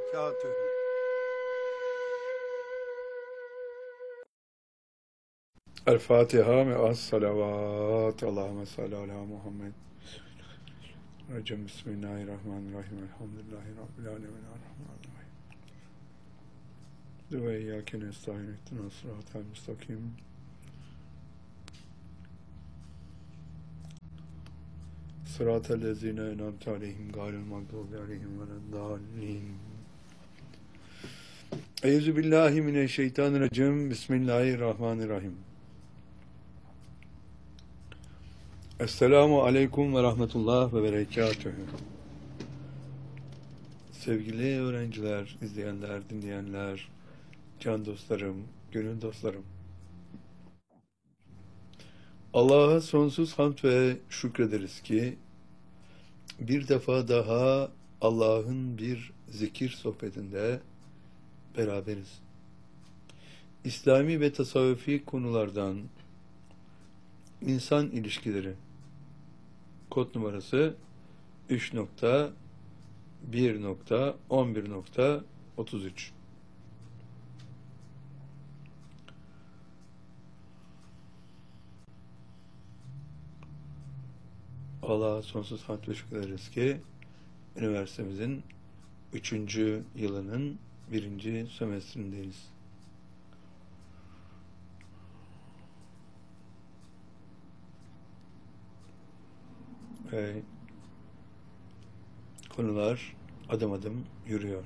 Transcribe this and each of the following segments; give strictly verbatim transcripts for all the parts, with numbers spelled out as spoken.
وبركاته. El-Fatiha ve as-salavat. Allahümme salli ala Muhammed. Recem Bismillahirrahmanirrahim. Elhamdülillahi Rabbil alemin. Errahmanirrahim. Ve iyyâke nestaîn ihdinas sıratal müstakîm. Sıratal lezîne en'amte aleyhim gayril mağdûbi aleyhim veleddâllîn. Eûzü billahi mineşşeytanirracim. Bismillahirrahmanirrahim. Esselamu aleyküm ve rahmetullah ve berekatühü. Sevgili öğrenciler, izleyenler, dinleyenler, can dostlarım, gönül dostlarım. Allah'a sonsuz hamd ve şükrederiz ki bir defa daha Allah'ın bir zikir sohbetinde beraberiz. İslami ve tasavvufi konulardan insan ilişkileri kod numarası üç nokta bir nokta on bir nokta otuz üç. Allah'a sonsuz hamd ve şükrederiz ki üniversitemizin üçüncü yılının birinci sömestrindeyiz. Ve konular adım adım yürüyor.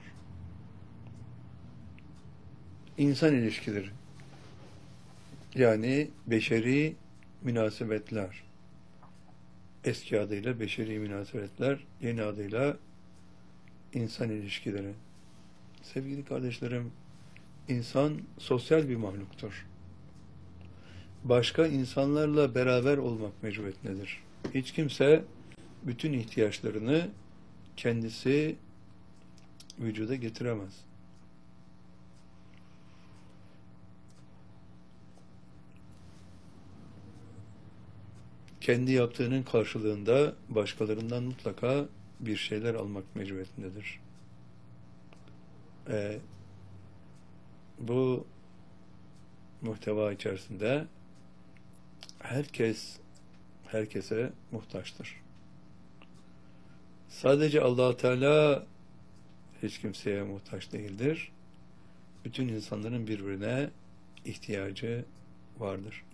İnsan ilişkileri, yani beşeri münasebetler, eski adıyla beşeri münasebetler, yeni adıyla insan ilişkileri. Sevgili kardeşlerim, insan sosyal bir mahluktur. Başka insanlarla beraber olmak mecburiyetindedir. Hiç kimse bütün ihtiyaçlarını kendisi vücuda getiremez. Kendi yaptığının karşılığında başkalarından mutlaka bir şeyler almak mecburiyetindedir. Ee, bu muhteva içerisinde herkes herkese muhtaçtır. Sadece Allah Teala hiç kimseye muhtaç değildir. Bütün insanların birbirine ihtiyacı vardır.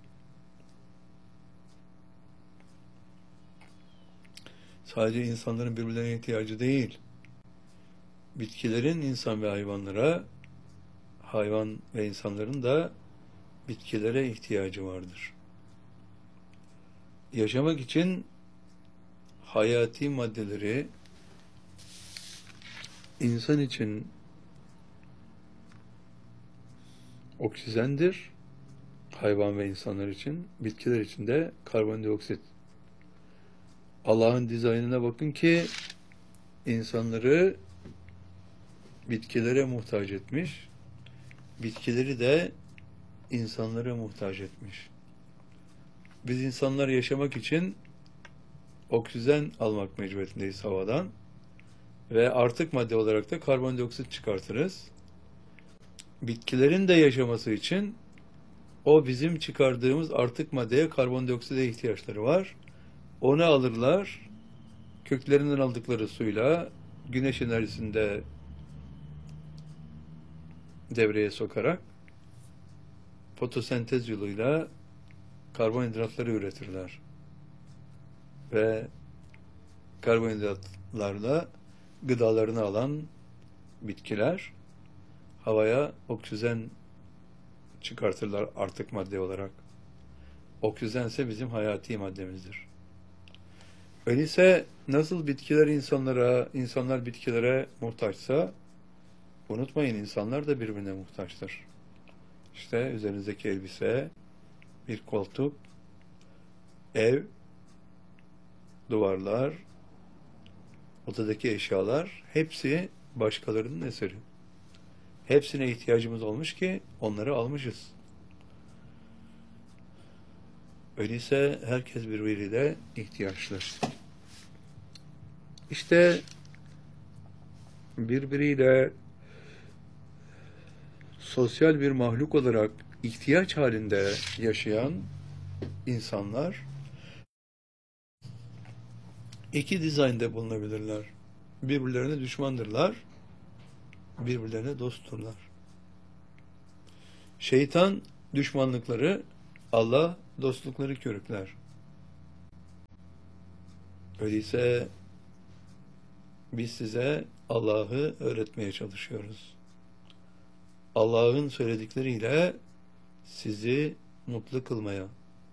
Sadece insanların birbirlerine ihtiyacı değil, bitkilerin insan ve hayvanlara, hayvan ve insanların da bitkilere ihtiyacı vardır. Yaşamak için hayati maddeleri insan için oksijendir, hayvan ve insanlar için, bitkiler için de karbondioksit. Allah'ın dizaynına bakın ki insanları bitkilere muhtaç etmiş, bitkileri de insanlara muhtaç etmiş. Biz insanlar yaşamak için oksijen almak mecburiyetindeyiz havadan ve artık madde olarak da karbondioksit çıkartırız. Bitkilerin de yaşaması için o bizim çıkardığımız artık maddeye, karbondioksite ihtiyaçları var. Onu alırlar, köklerinden aldıkları suyla güneş enerjisinde devreye sokarak fotosentez yoluyla karbonhidratları üretirler. Ve karbonhidratlarla gıdalarını alan bitkiler havaya oksijen çıkartırlar artık madde olarak. Oksijen ise bizim hayati maddemizdir. Öyleyse nasıl bitkiler insanlara, insanlar bitkilere muhtaçsa, unutmayın insanlar da birbirine muhtaçtır. İşte üzerinizdeki elbise, bir koltuk, ev, duvarlar, odadaki eşyalar hepsi başkalarının eseri. Hepsine ihtiyacımız olmuş ki onları almışız. Öyleyse herkes birbiriyle ihtiyaçlı. İşte birbiriyle sosyal bir mahluk olarak ihtiyaç halinde yaşayan insanlar iki dizaynda bulunabilirler. Birbirlerine düşmandırlar, birbirlerine dostturlar. Şeytan düşmanlıkları, Allah dostlukları körükler. Öyleyse biz size Allah'ı öğretmeye çalışıyoruz. Allah'ın söyledikleriyle sizi mutlu kılmaya.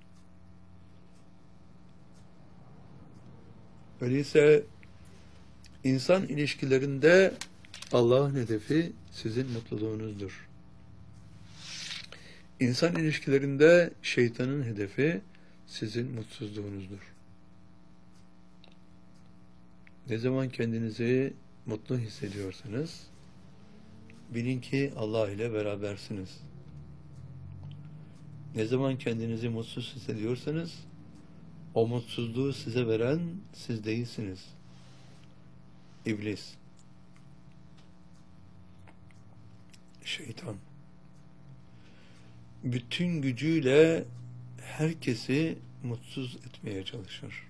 Öyleyse insan ilişkilerinde Allah'ın hedefi sizin mutluluğunuzdur. İnsan ilişkilerinde şeytanın hedefi sizin mutsuzluğunuzdur. Ne zaman kendinizi mutlu hissediyorsanız bilin ki Allah ile berabersiniz. Ne zaman kendinizi mutsuz hissediyorsanız o mutsuzluğu size veren siz değilsiniz. İblis. Şeytan. Bütün gücüyle herkesi mutsuz etmeye çalışır.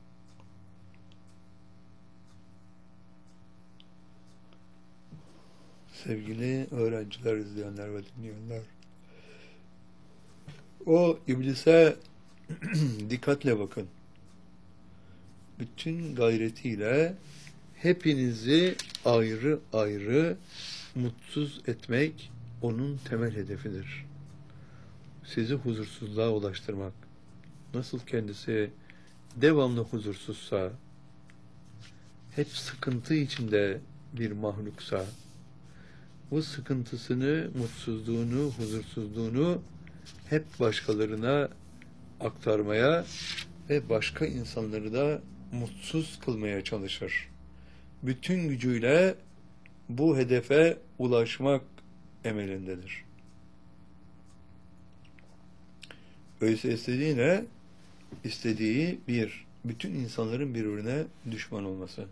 Sevgili öğrenciler, izleyenler ve dinleyenler, o iblise dikkatle bakın. Bütün gayretiyle hepinizi ayrı ayrı mutsuz etmek onun temel hedefidir. Sizi huzursuzluğa ulaştırmak. Nasıl kendisi devamlı huzursuzsa, hep sıkıntı içinde bir mahluksa, bu sıkıntısını, mutsuzluğunu, huzursuzluğunu hep başkalarına aktarmaya ve başka insanları da mutsuz kılmaya çalışır. Bütün gücüyle bu hedefe ulaşmak emelindedir. Öyleyse istediği ne? İstediği bir, bütün insanların birbirine düşman olması.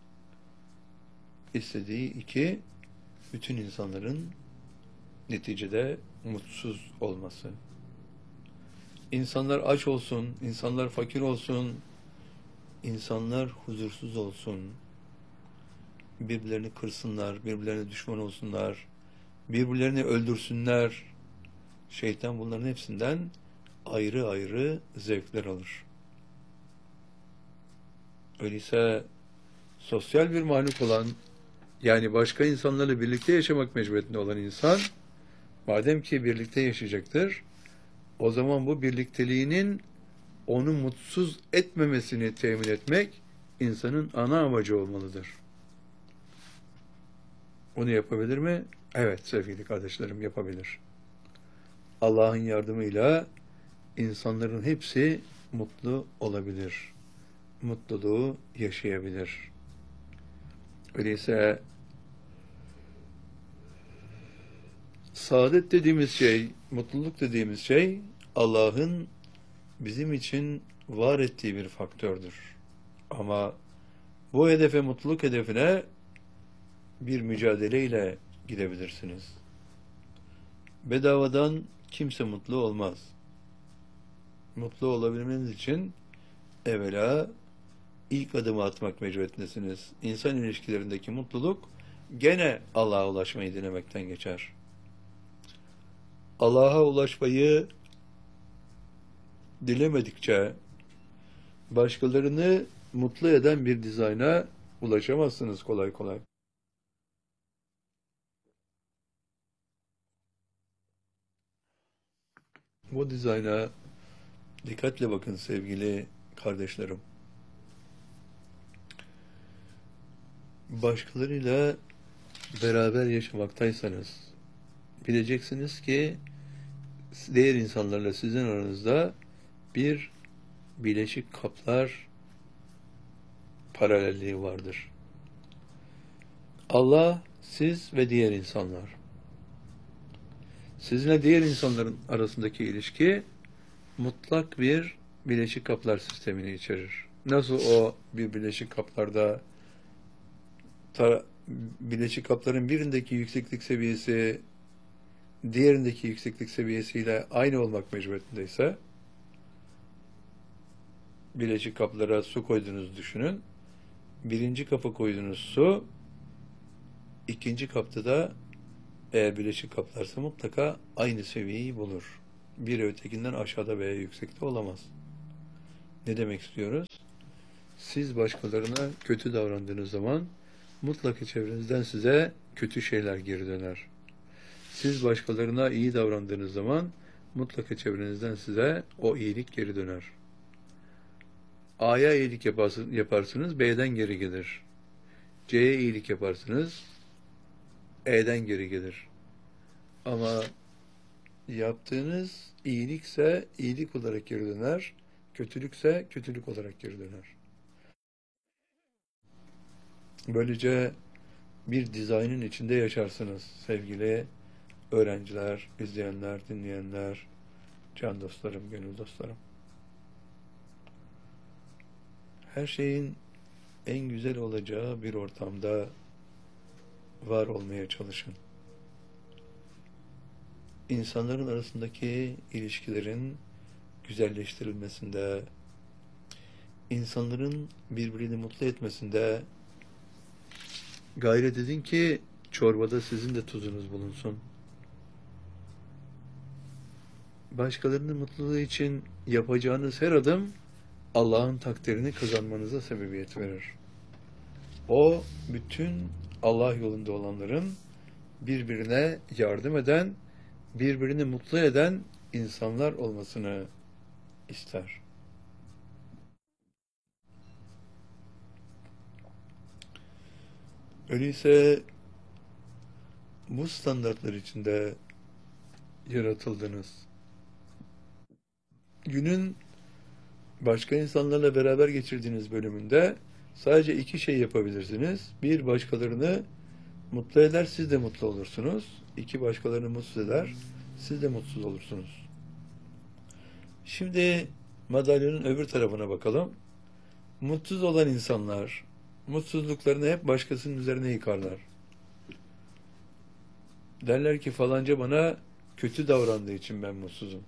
İstediği iki, bütün insanların neticede mutsuz olması. İnsanlar aç olsun, insanlar fakir olsun, insanlar huzursuz olsun, birbirlerini kırsınlar, birbirlerine düşman olsunlar, birbirlerini öldürsünler. Şeytan bunların hepsinden ayrı ayrı zevkler alır. Öyleyse sosyal bir mahluk olan, yani başka insanlarla birlikte yaşamak mecburiyetinde olan insan, madem ki birlikte yaşayacaktır, o zaman bu birlikteliğinin onu mutsuz etmemesini temin etmek insanın ana amacı olmalıdır. Onu yapabilir mi? Evet sevgili kardeşlerim, yapabilir. Allah'ın yardımıyla insanların hepsi mutlu olabilir. Mutluluğu yaşayabilir. Öyleyse saadet dediğimiz şey, mutluluk dediğimiz şey Allah'ın bizim için var ettiği bir faktördür. Ama bu hedefe, mutluluk hedefine bir mücadeleyle gidebilirsiniz. Bedavadan kimse mutlu olmaz. Mutlu olabilmeniz için evvela ilk adımı atmak mecburiyetindesiniz. İnsan ilişkilerindeki mutluluk gene Allah'a ulaşmayı dilemekten geçer. Allah'a ulaşmayı dilemedikçe başkalarını mutlu eden bir dizayna ulaşamazsınız kolay kolay. Bu dizayna dikkatle bakın sevgili kardeşlerim. Başkalarıyla beraber yaşamaktaysanız bileceksiniz ki diğer insanlarla sizin aranızda bir bileşik kaplar paralelliği vardır. Allah, siz ve diğer insanlar. Sizinle diğer insanların arasındaki ilişki mutlak bir bileşik kaplar sistemini içerir. Nasıl o bir bileşik kaplarda Bileşik kapların birindeki yükseklik seviyesi diğerindeki yükseklik seviyesiyle aynı olmak mecburiyetindeyse, bileşik kaplara su koyduğunuzu düşünün. Birinci kapa koyduğunuz su, ikinci kapta da eğer bileşik kaplarsa mutlaka aynı seviyeyi bulur. Biri ötekinden aşağıda veya yüksekte olamaz. Ne demek istiyoruz? Siz başkalarına kötü davrandığınız zaman mutlaka çevrenizden size kötü şeyler geri döner. Siz başkalarına iyi davrandığınız zaman mutlaka çevrenizden size o iyilik geri döner. A'ya iyilik yaparsınız, B'den geri gelir. C'ye iyilik yaparsınız, E'den geri gelir. Ama yaptığınız iyilikse iyilik olarak geri döner, kötülükse kötülük olarak geri döner. Böylece bir dizaynın içinde yaşarsınız sevgili öğrenciler, izleyenler, dinleyenler, can dostlarım, gönül dostlarım. Her şeyin en güzel olacağı bir ortamda var olmaya çalışın. İnsanların arasındaki ilişkilerin güzelleştirilmesinde, insanların birbirini mutlu etmesinde gayret edin ki çorbada sizin de tuzunuz bulunsun. Başkalarının mutluluğu için yapacağınız her adım Allah'ın takdirini kazanmanıza sebebiyet verir. O, bütün Allah yolunda olanların birbirine yardım eden, birbirini mutlu eden insanlar olmasını ister. Öyleyse bu standartlar içinde yaratıldınız. Günün başka insanlarla beraber geçirdiğiniz bölümünde sadece iki şey yapabilirsiniz. Bir, başkalarını mutlu eder, siz de mutlu olursunuz. İki, başkalarını mutsuz eder, siz de mutsuz olursunuz. Şimdi madalyonun öbür tarafına bakalım. Mutsuz olan insanlar mutsuzluklarını hep başkasının üzerine yıkarlar. Derler ki falanca bana kötü davrandığı için ben mutsuzum.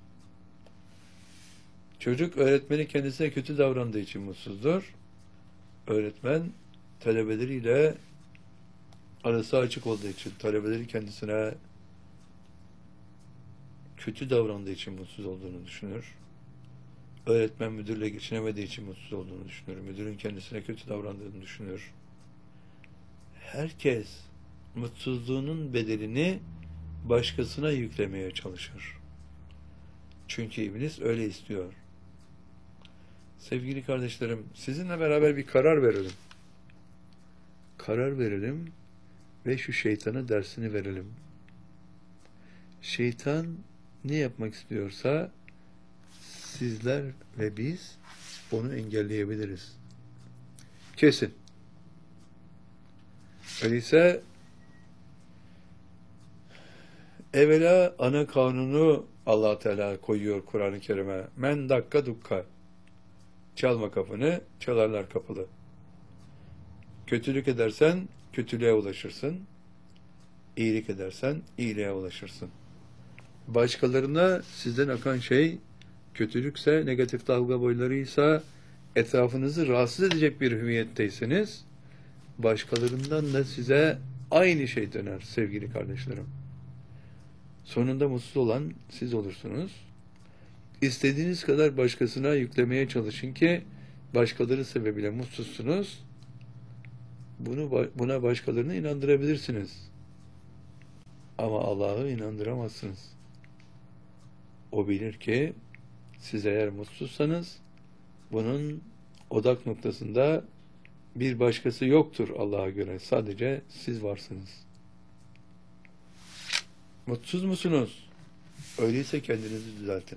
Çocuk öğretmeni kendisine kötü davrandığı için mutsuzdur. Öğretmen talebeleriyle arası açık olduğu için, talebeleri kendisine kötü davrandığı için mutsuz olduğunu düşünür. Öğretmen müdürle geçinemediği için mutsuz olduğunu düşünür. Müdürün kendisine kötü davrandığını düşünür. Herkes mutsuzluğunun bedelini başkasına yüklemeye çalışır. Çünkü iblis öyle istiyor. Sevgili kardeşlerim, sizinle beraber bir karar verelim. Karar verelim ve şu şeytana dersini verelim. Şeytan ne yapmak istiyorsa sizler ve biz onu engelleyebiliriz. Kesin. Öyleyse evvela ana kanunu Allah Teala koyuyor Kur'an-ı Kerim'e. Men dakka dukka. Çalma kapını, çalarlar kapılı. Kötülük edersen kötülüğe ulaşırsın. İyilik edersen iyiliğe ulaşırsın. Başkalarına sizden akan şey kötülükse, negatif dalga boylarıysa, etrafınızı rahatsız edecek bir hüviyetteyseniz, başkalarından da size aynı şey döner sevgili kardeşlerim. Sonunda mutsuz olan siz olursunuz. İstediğiniz kadar başkasına yüklemeye çalışın ki başkaları sebebiyle mutsuzsunuz. Bunu, buna başkalarını inandırabilirsiniz. Ama Allah'ı inandıramazsınız. O bilir ki siz eğer mutsuzsanız bunun odak noktasında bir başkası yoktur Allah'a göre. Sadece siz varsınız. Mutsuz musunuz? Öyleyse kendinizi düzeltin.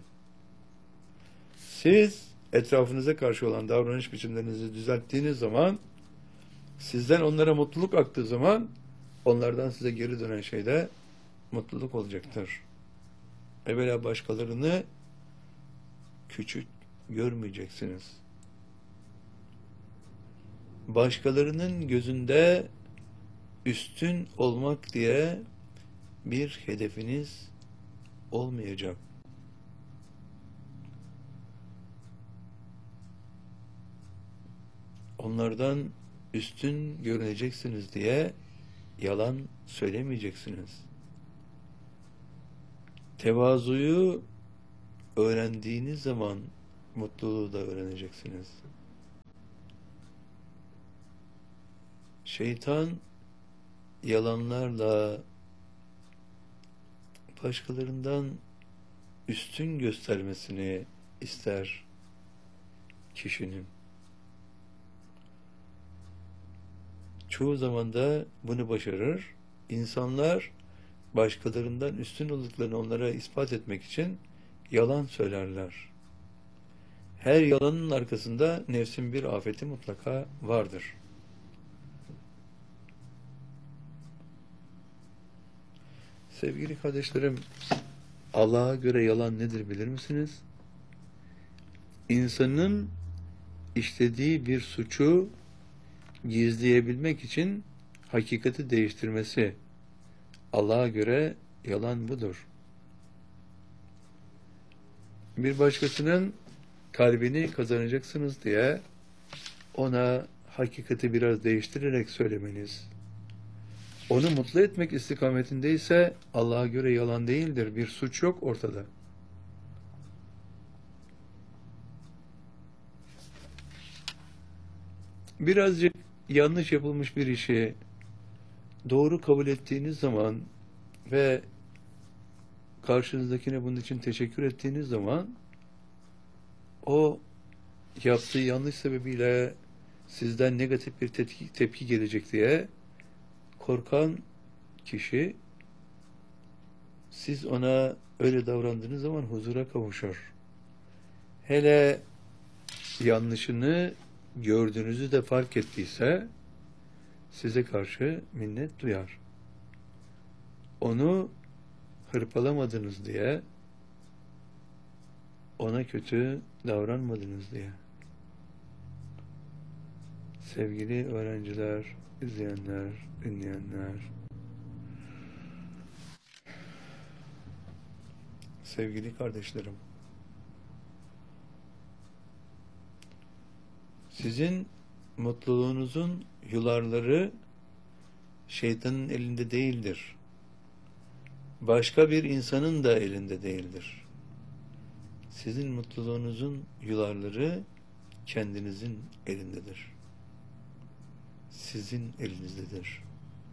Siz etrafınıza karşı olan davranış biçimlerinizi düzelttiğiniz zaman, sizden onlara mutluluk aktığı zaman, onlardan size geri dönen şey de mutluluk olacaktır. Evvela başkalarını küçük görmeyeceksiniz. Başkalarının gözünde üstün olmak diye bir hedefiniz olmayacak. Onlardan üstün görüneceksiniz diye yalan söylemeyeceksiniz. Tevazuyu öğrendiğiniz zaman mutluluğu da öğreneceksiniz. Şeytan yalanlarla başkalarından üstün göstermesini ister kişinin. Çoğu zaman da bunu başarır. İnsanlar başkalarından üstün olduklarını onlara ispat etmek için yalan söylerler. Her yalanın arkasında nefsin bir afeti mutlaka vardır. Sevgili kardeşlerim, Allah'a göre yalan nedir bilir misiniz? İnsanın işlediği bir suçu gizleyebilmek için hakikati değiştirmesi. Allah'a göre yalan budur. Bir başkasının kalbini kazanacaksınız diye ona hakikati biraz değiştirerek söylemeniz, onu mutlu etmek istikametindeyse Allah'a göre yalan değildir. Bir suç yok ortada. Birazcık yanlış yapılmış bir işi doğru kabul ettiğiniz zaman ve karşınızdakine bunun için teşekkür ettiğiniz zaman o yaptığı yanlış sebebiyle sizden negatif bir tepki, tepki gelecek diye korkan kişi, siz ona öyle davrandığınız zaman huzura kavuşur. Hele yanlışını gördüğünüzü de fark ettiyse size karşı minnet duyar. Onu hırpalamadınız diye, ona kötü davranmadınız diye. Sevgili öğrenciler, izleyenler, dinleyenler, sevgili kardeşlerim, sizin mutluluğunuzun yularları şeytanın elinde değildir. Başka bir insanın da elinde değildir. Sizin mutluluğunuzun yularları kendinizin elindedir. Sizin elinizdedir.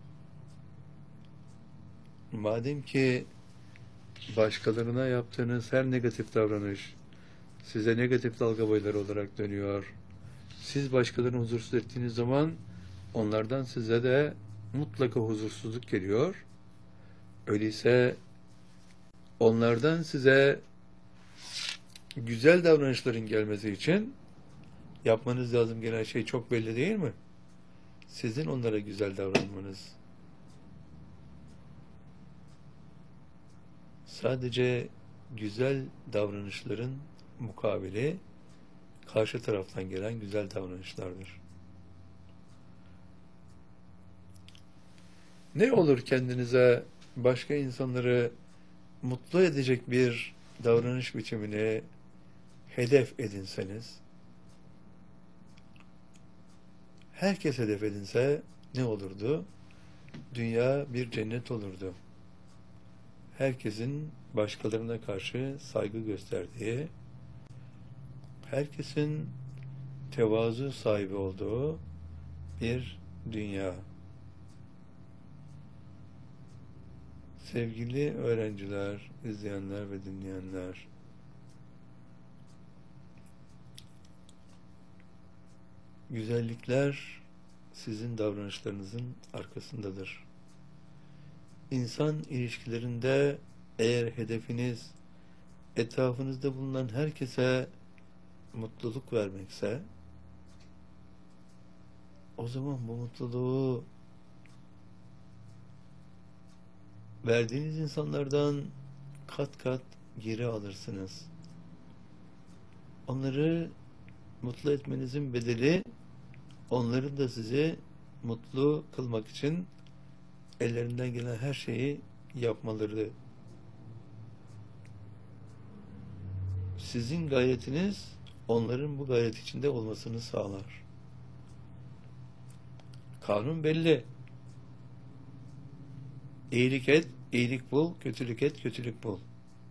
Madem ki başkalarına yaptığınız her negatif davranış size negatif dalga boyları olarak dönüyor, siz başkalarını huzursuz ettiğiniz zaman onlardan size de mutlaka huzursuzluk geliyor. Öyleyse onlardan size güzel davranışların gelmesi için yapmanız lazım gelen şey çok belli değil mi? Sizin onlara güzel davranmanız. Sadece güzel davranışların mukabili karşı taraftan gelen güzel davranışlardır. Ne olur kendinize başka insanları mutlu edecek bir davranış biçimini hedef edinseniz, herkes hedef edinse ne olurdu? Dünya bir cennet olurdu. Herkesin başkalarına karşı saygı gösterdiği, herkesin tevazu sahibi olduğu bir dünya. Sevgili öğrenciler, izleyenler ve dinleyenler, güzellikler sizin davranışlarınızın arkasındadır. İnsan ilişkilerinde eğer hedefiniz etrafınızda bulunan herkese mutluluk vermekse, o zaman bu mutluluğu verdiğiniz insanlardan kat kat geri alırsınız. Onları mutlu etmenizin bedeli, onların da sizi mutlu kılmak için ellerinden gelen her şeyi yapmaları, sizin gayretiniz onların bu gayret içinde olmasını sağlar. Kanun belli. İyilik et, iyilik bul, kötülük et, kötülük bul.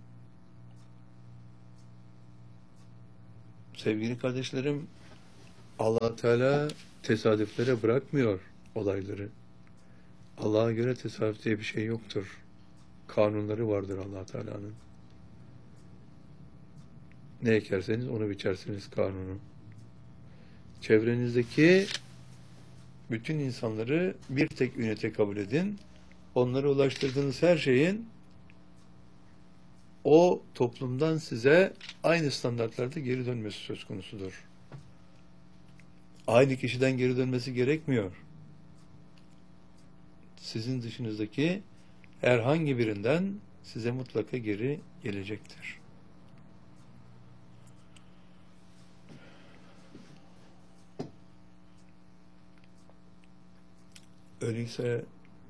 Sevgili kardeşlerim, Allah Teala tesadüflere bırakmıyor olayları. Allah'a göre tesadüf diye bir şey yoktur. Kanunları vardır Allah Teala'nın. Ne ekerseniz onu biçersiniz kanunu. Çevrenizdeki bütün insanları bir tek ünite kabul edin. Onlara ulaştırdığınız her şeyin o toplumdan size aynı standartlarda geri dönmesi söz konusudur. Aynı kişiden geri dönmesi gerekmiyor. Sizin dışınızdaki herhangi birinden size mutlaka geri gelecektir. Öyleyse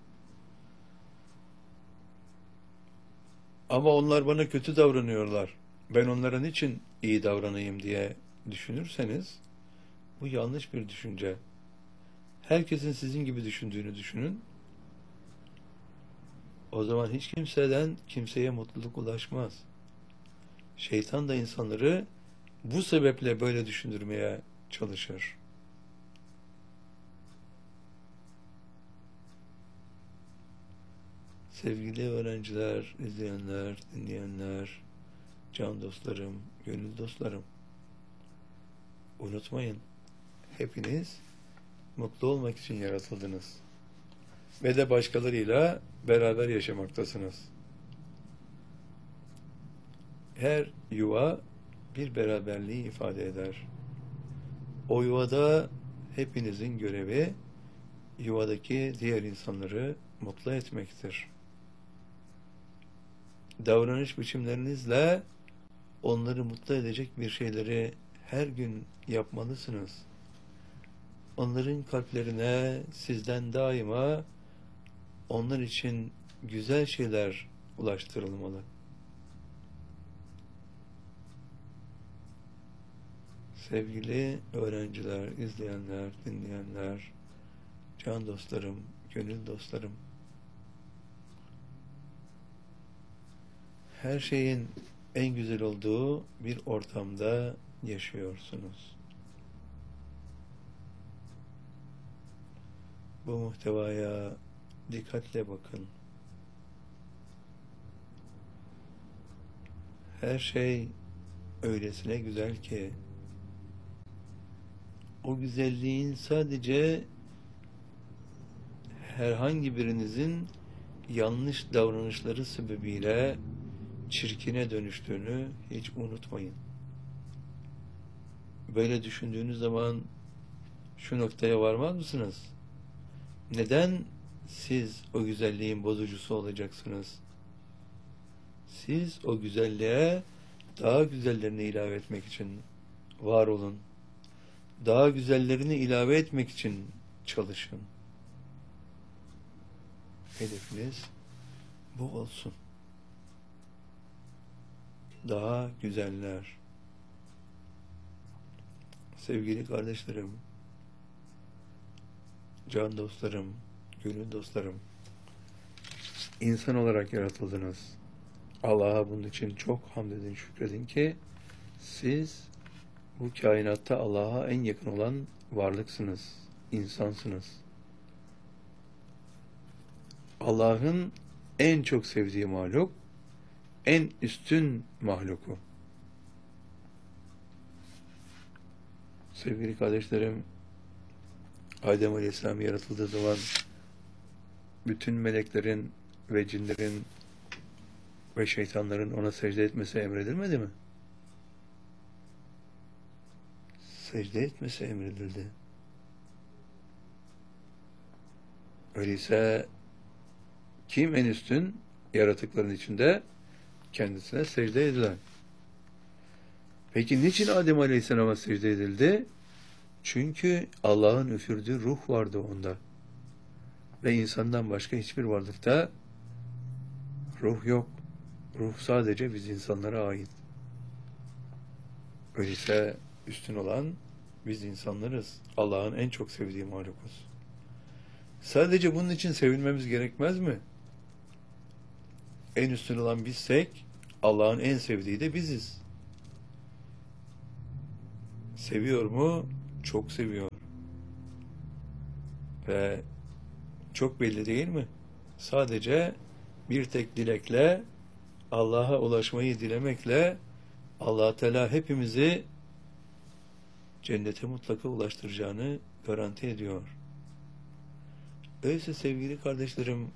ama onlar bana kötü davranıyorlar, ben onlara niçin iyi davranayım diye düşünürseniz bu yanlış bir düşünce. Herkesin sizin gibi düşündüğünü düşünün. O zaman hiç kimseden kimseye mutluluk ulaşmaz. Şeytan da insanları bu sebeple böyle düşündürmeye çalışır. Sevgili öğrenciler, izleyenler, dinleyenler, can dostlarım, gönül dostlarım, unutmayın, hepiniz mutlu olmak için yaratıldınız ve de başkalarıyla beraber yaşamaktasınız. Her yuva bir beraberliği ifade eder. O yuvada hepinizin görevi yuvadaki diğer insanları mutlu etmektir. Davranış biçimlerinizle onları mutlu edecek bir şeyleri her gün yapmalısınız. Onların kalplerine sizden daima onlar için güzel şeyler ulaştırılmalı. Sevgili öğrenciler, izleyenler, dinleyenler, can dostlarım, gönül dostlarım, her şeyin en güzel olduğu bir ortamda yaşıyorsunuz. Bu muhtevaya dikkatle bakın. Her şey öylesine güzel ki o güzelliğin sadece herhangi birinizin yanlış davranışları sebebiyle çirkine dönüştüğünü hiç unutmayın. Böyle düşündüğünüz zaman şu noktaya varmaz mısınız? Neden siz o güzelliğin bozucusu olacaksınız? Siz o güzelliğe daha güzellerini ilave etmek için var olun. Daha güzellerini ilave etmek için çalışın. Hedefiniz bu olsun. Daha güzeller. Sevgili kardeşlerim, can dostlarım, gönül dostlarım, insan olarak yaratıldınız. Allah'a bunun için çok hamd edin, şükredin ki siz bu kainatta Allah'a en yakın olan varlıksınız, insansınız. Allah'ın en çok sevdiği mahluk, en üstün mahluku. Sevgili kardeşlerim, Adem Aleyhisselam yaratıldığı zaman bütün meleklerin ve cinlerin ve şeytanların ona secde etmesi emredilmedi mi? Secde etmesi emredildi. Öyleyse kim en üstün yaratıkların içinde? Kendisine secde edilen. Peki niçin Adem Aleyhisselam'a secde edildi? Çünkü Allah'ın üfürdüğü ruh vardı onda. Ve insandan başka hiçbir varlıkta ruh yok. Ruh sadece biz insanlara ait. Öyleyse üstün olan biz insanlarız. Allah'ın en çok sevdiği mahlukuz. Sadece bunun için sevinmemiz gerekmez mi? En üstün olan bizsek, Allah'ın en sevdiği de biziz. Seviyor mu? Çok seviyor. Ve çok belli değil mi? Sadece bir tek dilekle, Allah'a ulaşmayı dilemekle, Allah Teala hepimizi cennete mutlaka ulaştıracağını garanti ediyor. Öyleyse sevgili kardeşlerim,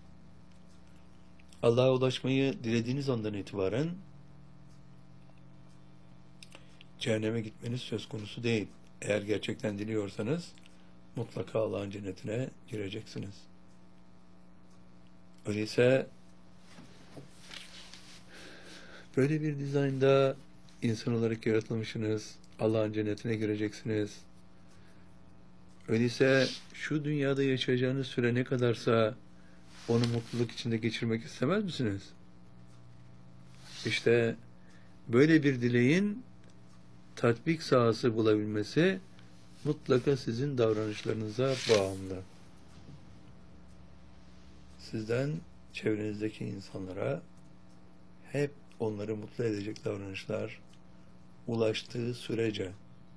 Allah'a ulaşmayı dilediğiniz andan itibaren cehenneme gitmeniz söz konusu değil. Eğer gerçekten diliyorsanız mutlaka Allah'ın cennetine gireceksiniz. Öyleyse böyle bir dizaynda insan olarak yaratılmışsınız. Allah'ın cennetine gireceksiniz. Öyleyse şu dünyada yaşayacağınız süre ne kadarsa onu mutluluk içinde geçirmek istemez misiniz? İşte böyle bir dileğin tatbik sahası bulabilmesi mutlaka sizin davranışlarınıza bağımlı. Sizden çevrenizdeki insanlara hep onları mutlu edecek davranışlar ulaştığı sürece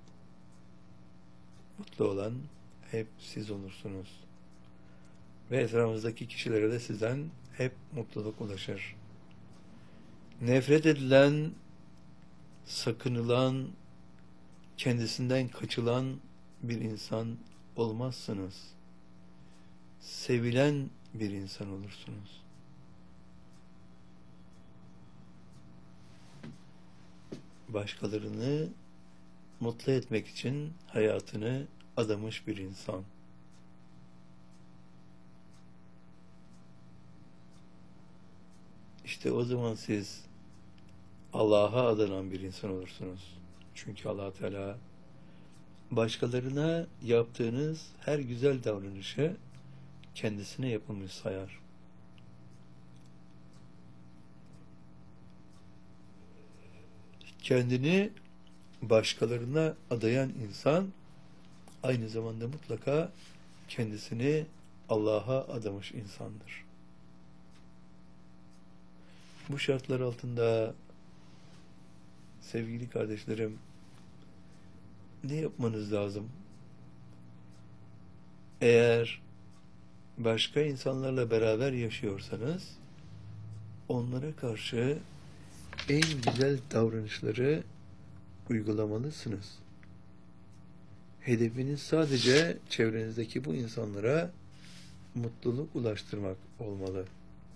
mutlu olan hep siz olursunuz. Ve etrafınızdaki kişilere de sizden hep mutluluk ulaşır. Nefret edilen, sakınılan, kendisinden kaçılan bir insan olmazsınız. Sevilen bir insan olursunuz. Başkalarını mutlu etmek için hayatını adamış bir insan. İşte o zaman siz Allah'a adanan bir insan olursunuz. Çünkü Allah Teala başkalarına yaptığınız her güzel davranışı kendisine yapılmış sayar. Kendini başkalarına adayan insan aynı zamanda mutlaka kendisini Allah'a adamış insandır. Bu şartlar altında sevgili kardeşlerim, ne yapmanız lazım? Eğer başka insanlarla beraber yaşıyorsanız, onlara karşı en güzel davranışları uygulamalısınız. Hedefiniz sadece çevrenizdeki bu insanlara mutluluk ulaştırmak olmalı.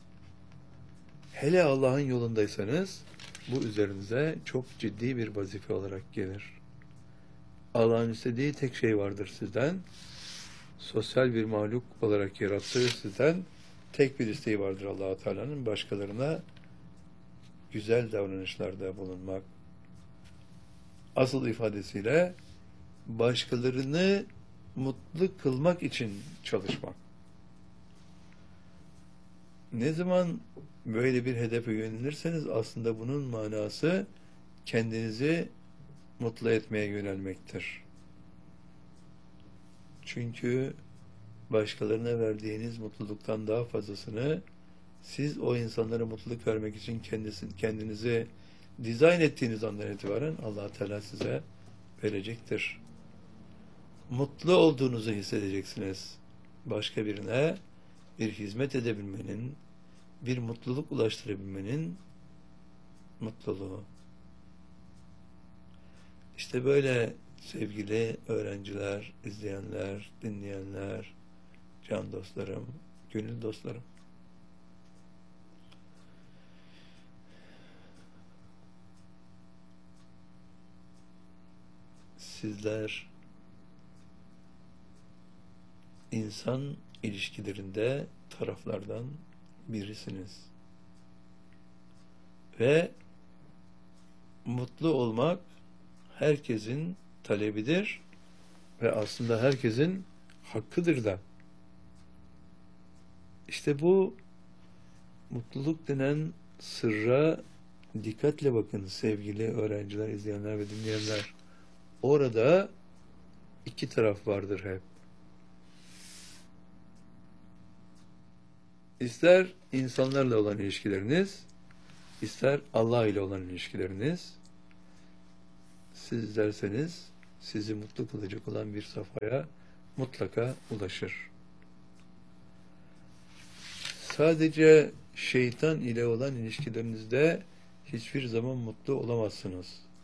Hele Allah'ın yolundaysanız, bu üzerinize çok ciddi bir vazife olarak gelir. Allah'ın istediği tek şey vardır sizden. Sosyal bir mahluk olarak yarattığı sizden tek bir isteği vardır Allah-u Teala'nın, başkalarına güzel davranışlarda bulunmak. Asıl ifadesiyle başkalarını mutlu kılmak için çalışmak. Ne zaman böyle bir hedefe yönelirseniz aslında bunun manası kendinizi mutlu etmeye yönelmektir. Çünkü başkalarına verdiğiniz mutluluktan daha fazlasını siz o insanlara mutluluk vermek için kendisi, kendinizi dizayn ettiğiniz andan itibaren Allah Teala size verecektir. Mutlu olduğunuzu hissedeceksiniz. Başka birine bir hizmet edebilmenin, bir mutluluk ulaştırabilmenin mutluluğu. İşte böyle sevgili öğrenciler, izleyenler, dinleyenler, can dostlarım, gönül dostlarım. Sizler insan ilişkilerinde taraflardan birisiniz. Ve mutlu olmak herkesin talebidir ve aslında herkesin hakkıdır da. İşte bu mutluluk denen sırra dikkatle bakın sevgili öğrenciler, izleyenler ve dinleyenler. Orada iki taraf vardır hep. İster insanlarla olan ilişkileriniz, ister Allah ile olan ilişkileriniz, siz derseniz sizi mutlu kılacak olan bir safhaya mutlaka ulaşır. Sadece şeytan ile olan ilişkilerinizde hiçbir zaman mutlu olamazsınız.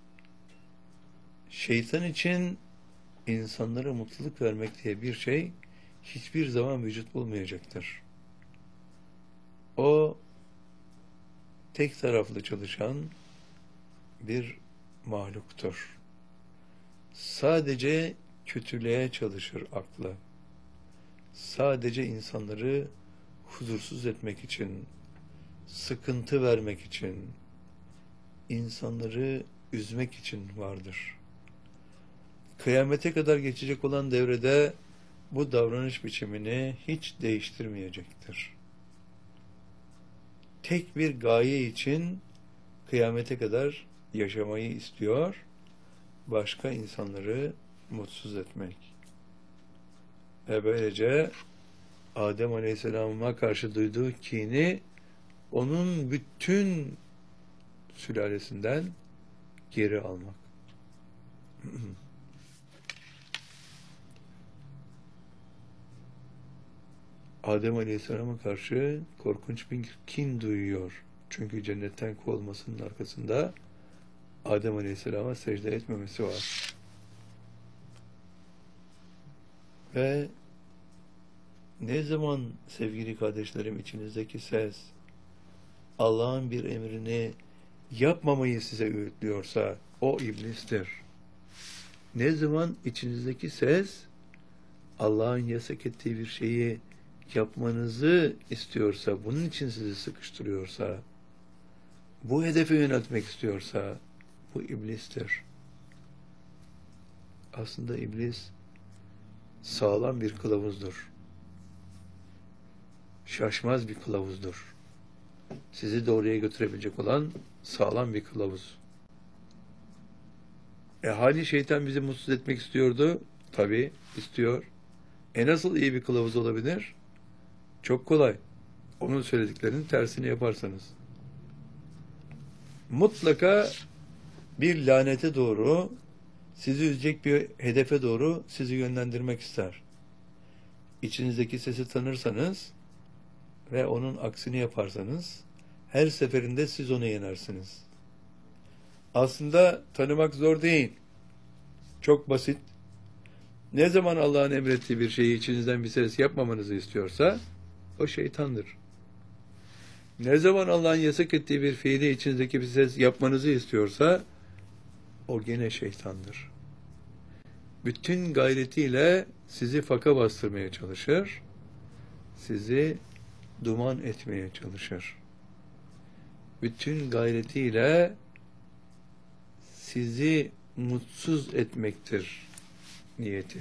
Şeytan için insanlara mutluluk vermek diye bir şey hiçbir zaman vücut bulmayacaktır. O tek taraflı çalışan bir mahluktur. Sadece kötülüğe çalışır aklı. Sadece insanları huzursuz etmek için, sıkıntı vermek için, insanları üzmek için vardır. Kıyamete kadar geçecek olan devrede bu davranış biçimini hiç değiştirmeyecektir. Tek bir gaye için kıyamete kadar yaşamayı istiyor, başka insanları mutsuz etmek. Ve böylece Adem Aleyhisselam'a karşı duyduğu kini onun bütün sülalesinden geri almak. Adem Aleyhisselam'a karşı korkunç bir kin duyuyor. Çünkü cennetten kovulmasının arkasında Adem Aleyhisselam'a secde etmemesi var. Ve ne zaman sevgili kardeşlerim içinizdeki ses Allah'ın bir emrini yapmamayı size öğütlüyorsa o iblistir. Ne zaman içinizdeki ses Allah'ın yasak ettiği bir şeyi yapmanızı istiyorsa, bunun için sizi sıkıştırıyorsa, bu hedefe yöneltmek istiyorsa bu iblistir. Aslında iblis sağlam bir kılavuzdur. Şaşmaz bir kılavuzdur. Sizi doğruya götürebilecek olan sağlam bir kılavuz. E hali şeytan bizi mutsuz etmek istiyordu. Tabii istiyor. E nasıl iyi bir kılavuz olabilir? Çok kolay. Onun söylediklerinin tersini yaparsanız. Mutlaka bir lanete doğru, sizi üzecek bir hedefe doğru sizi yönlendirmek ister. İçinizdeki sesi tanırsanız ve onun aksini yaparsanız her seferinde siz onu yenersiniz. Aslında tanımak zor değil. Çok basit. Ne zaman Allah'ın emrettiği bir şeyi içinizden bir ses yapmamanızı istiyorsa o şeytandır. Ne zaman Allah'ın yasak ettiği bir fiili içinizdeki bir ses yapmanızı istiyorsa o gene şeytandır. Bütün gayretiyle sizi faka bastırmaya çalışır, sizi duman etmeye çalışır. Bütün gayretiyle sizi mutsuz etmektir niyeti.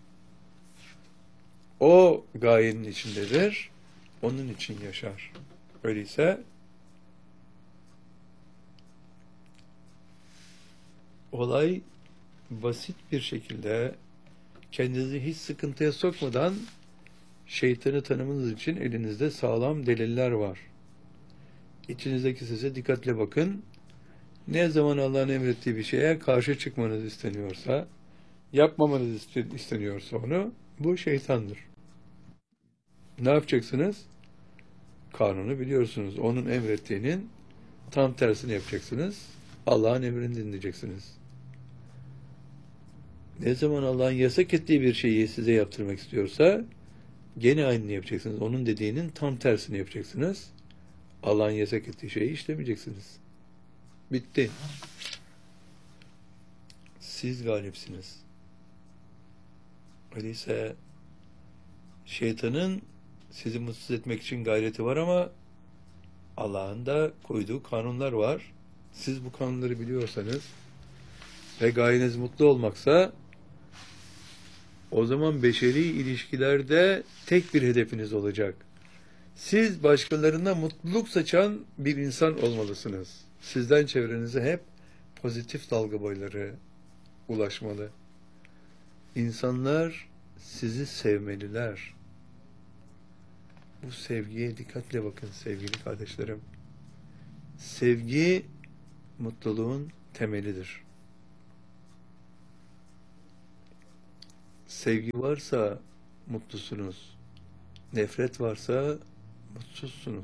O gayenin içindedir, onun için yaşar. Öyleyse olay basit bir şekilde kendinizi hiç sıkıntıya sokmadan şeytanı tanımanız için elinizde sağlam deliller var. İçinizdeki sese dikkatle bakın. Ne zaman Allah'ın emrettiği bir şeye karşı çıkmanız isteniyorsa, yapmamanız isteniyorsa onu, bu şeytandır. Ne yapacaksınız? Kanunu biliyorsunuz. Onun emrettiğinin tam tersini yapacaksınız. Allah'ın emrini dinleyeceksiniz. Ne zaman Allah'ın yasak ettiği bir şeyi size yaptırmak istiyorsa gene aynını yapacaksınız. Onun dediğinin tam tersini yapacaksınız. Allah'ın yasak ettiği şeyi işlemeyeceksiniz. Bitti. Siz galipsiniz. Öyleyse şeytanın sizi mutsuz etmek için gayreti var ama Allah'ın da koyduğu kanunlar var. Siz bu kanunları biliyorsanız ve gayeniz mutlu olmaksa o zaman beşeri ilişkilerde tek bir hedefiniz olacak. Siz başkalarına mutluluk saçan bir insan olmalısınız. Sizden çevrenize hep pozitif dalga boyları ulaşmalı. İnsanlar sizi sevmeliler. Bu sevgiye dikkatle bakın sevgili kardeşlerim. Sevgi mutluluğun temelidir. Sevgi varsa mutlusunuz. Nefret varsa mutsuzsunuz.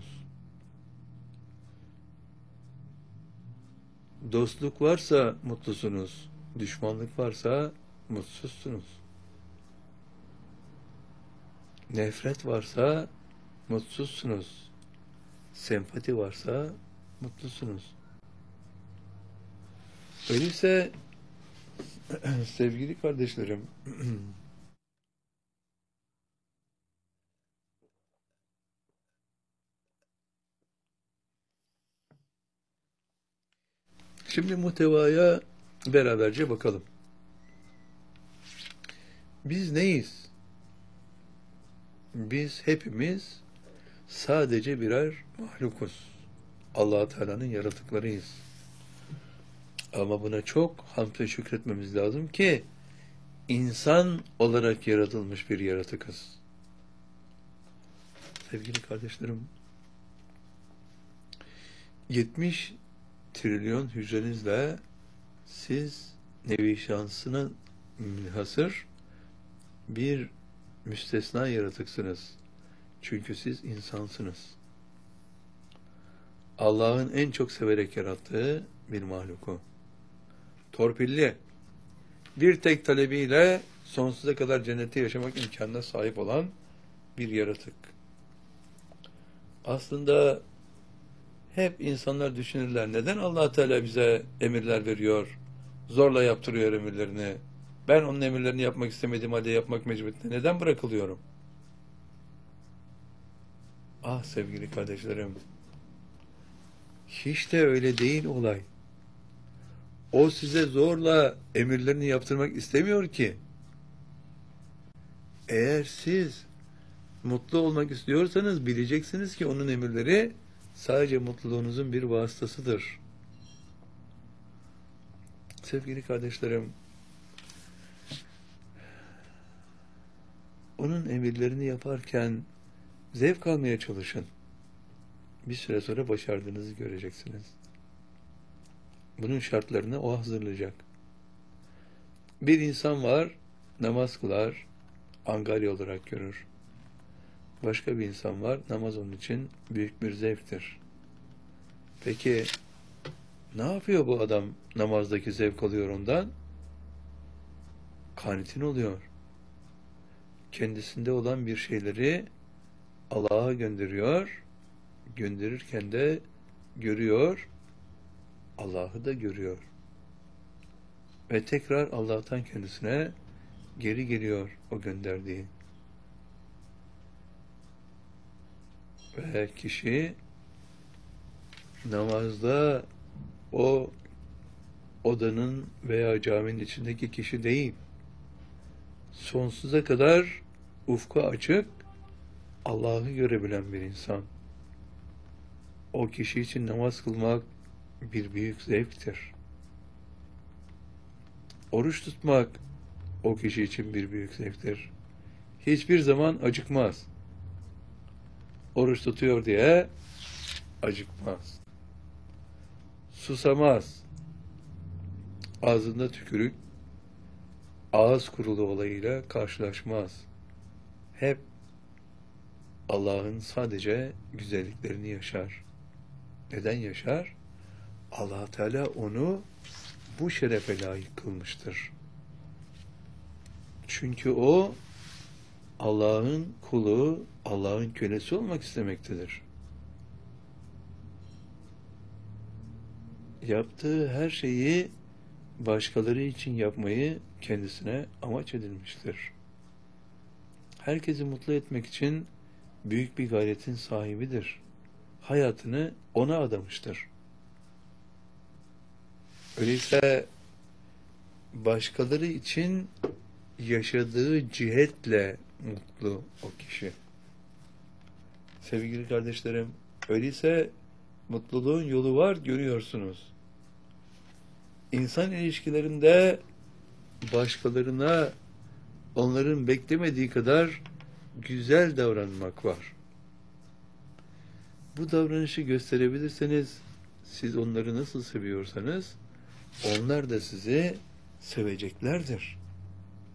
Dostluk varsa mutlusunuz. Düşmanlık varsa mutsuzsunuz. Nefret varsa mutsuzsunuz. Sempati varsa mutlusunuz. Öyleyse sevgili kardeşlerim, şimdi muhtevaya beraberce bakalım. Biz neyiz? Biz hepimiz sadece birer mahlukuz. Allah Teala'nın yaratıklarıyız. Ama buna çok hamd ve şükretmemiz lazım ki insan olarak yaratılmış bir yaratıkız. Sevgili kardeşlerim, yetmiş trilyon hücrenizle siz nevi şansına münhasır bir müstesna yaratıksınız. Çünkü siz insansınız. Allah'ın en çok severek yarattığı bir mahluku. Torpilli, bir tek talebiyle sonsuza kadar cennette yaşamak imkanına sahip olan bir yaratık. Aslında hep insanlar düşünürler, neden Allah Teala bize emirler veriyor, zorla yaptırıyor emirlerini, ben onun emirlerini yapmak istemediğim halde yapmak mecburiyetinde neden bırakılıyorum? Ah sevgili kardeşlerim, hiç de öyle değil olay. O size zorla emirlerini yaptırmak istemiyor ki. Eğer siz mutlu olmak istiyorsanız bileceksiniz ki onun emirleri sadece mutluluğunuzun bir vasıtasıdır. Sevgili kardeşlerim, onun emirlerini yaparken zevk almaya çalışın. Bir süre sonra başardığınızı göreceksiniz. Bunun şartlarını o hazırlayacak. Bir insan var, namaz kılar, angarya olarak görür. Başka bir insan var, namaz onun için büyük bir zevktir. Peki, ne yapıyor bu adam namazdaki zevk alıyor ondan? Kanitin oluyor. Kendisinde olan bir şeyleri Allah'a gönderiyor, gönderirken de görüyor, Allah'ı da görüyor. Ve tekrar Allah'tan kendisine geri geliyor o gönderdiği. Ve kişi namazda o odanın veya caminin içindeki kişi değil, sonsuza kadar ufku açık, Allah'ı görebilen bir insan. O kişi için namaz kılmak bir büyük zevktir. Oruç tutmak o kişi için bir büyük zevktir. Hiçbir zaman acıkmaz. Oruç tutuyor diye acıkmaz. Susamaz. Ağzında tükürük, ağız kurulu olayıyla karşılaşmaz. Hep Allah'ın sadece güzelliklerini yaşar. Neden yaşar? Allah Teala onu bu şerefe layık kılmıştır. Çünkü o Allah'ın kulu, Allah'ın kölesi olmak istemektedir. Yaptığı her şeyi başkaları için yapmayı kendisine amaç edilmiştir. Herkesi mutlu etmek için büyük bir gayretin sahibidir. Hayatını ona adamıştır. Öyleyse başkaları için yaşadığı cihetle mutlu o kişi. Sevgili kardeşlerim, öyleyse mutluluğun yolu var, görüyorsunuz. İnsan ilişkilerinde başkalarına onların beklemediği kadar güzel davranmak var. Bu davranışı gösterebilirseniz, siz onları nasıl seviyorsanız onlar da sizi seveceklerdir.